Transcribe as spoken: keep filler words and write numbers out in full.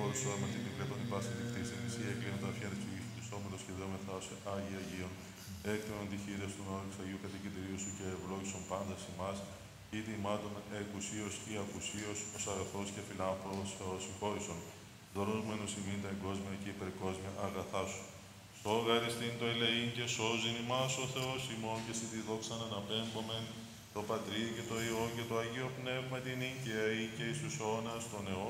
όρους σου άμα την βλέπουν η πάση δικτύση μισή έκλεινε τα αυτιά της ψυχής του σώματος και δόμεθα σε Άγια Αγίων. Έκτονον τη χείρες του όρεξ Αγίου Κατοικητηρίου σου και ευλόγησον πάντα ημάς, είτε ημάτων εκουσίως ή ακουσίως, ως αγαθός και φιλάνθρωπος Θεός συγχώρησον. Δωρούμενος ημίν τα εγκόσμια και υπερκόσμια αγαθά σου. Σόγαριστην το ελεήν και σώζειν ημάς ο Θεός ημών και σοι τη δόξαν αναπέμπομεν, το Πατρί και το Υιό και το Αγίο Πνεύμα την νυν και αεί και εις τους αιώνας των αιώνων.